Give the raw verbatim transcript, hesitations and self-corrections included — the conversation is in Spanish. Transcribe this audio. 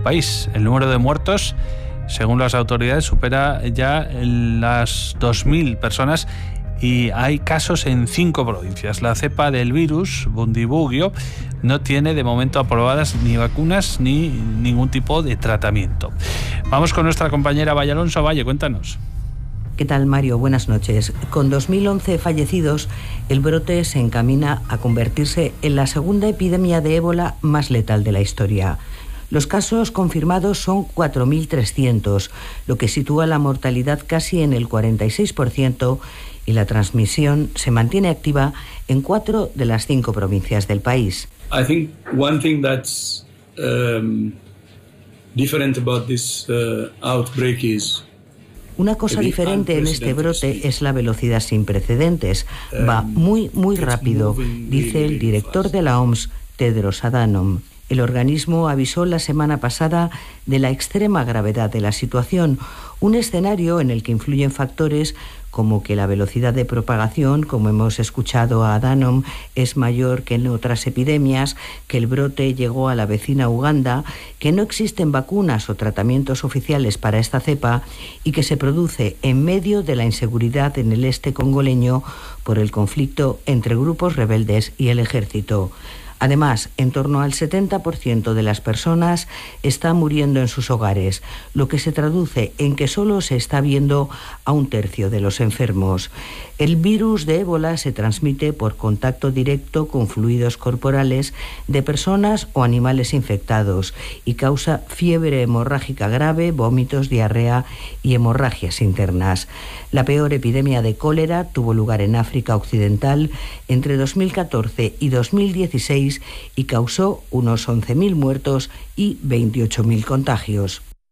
país. El número de muertos, según las autoridades, supera ya las dos mil personas y hay casos en cinco provincias. La cepa del virus, Bundibugyo, no tiene de momento aprobadas ni vacunas ni ningún tipo de tratamiento. Vamos con nuestra compañera Valle Alonso. Valle, cuéntanos. ¿Qué tal, Mario? Buenas noches. Con dos mil once fallecidos, el brote se encamina a convertirse en la segunda epidemia de ébola más letal de la historia. Los casos confirmados son cuatro mil trescientos, lo que sitúa la mortalidad casi en el cuarenta y seis por ciento, y la transmisión se mantiene activa en cuatro de las cinco provincias del país. I think one thing that's um, different about this uh, outbreak is Una cosa diferente en este brote es la velocidad sin precedentes. Va muy, muy rápido, dice el director de la O M S, Tedros Adhanom. El organismo avisó la semana pasada de la extrema gravedad de la situación, un escenario en el que influyen factores como que la velocidad de propagación, como hemos escuchado a Adhanom, es mayor que en otras epidemias, que el brote llegó a la vecina Uganda, que no existen vacunas o tratamientos oficiales para esta cepa y que se produce en medio de la inseguridad en el este congoleño por el conflicto entre grupos rebeldes y el ejército. Además, en torno al setenta por ciento de las personas está muriendo en sus hogares, lo que se traduce en que solo se está viendo a un tercio de los enfermos. El virus de ébola se transmite por contacto directo con fluidos corporales de personas o animales infectados y causa fiebre hemorrágica grave, vómitos, diarrea y hemorragias internas. La peor epidemia de cólera tuvo lugar en África Occidental entre dos mil catorce y dos mil dieciséis y causó unos once mil muertos y veintiocho mil contagios.